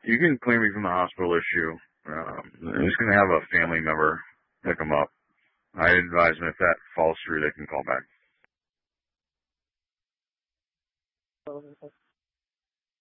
You can clear me from the hospital issue. I'm just going to have a family member pick them up. I advise them if that falls through, they can call back.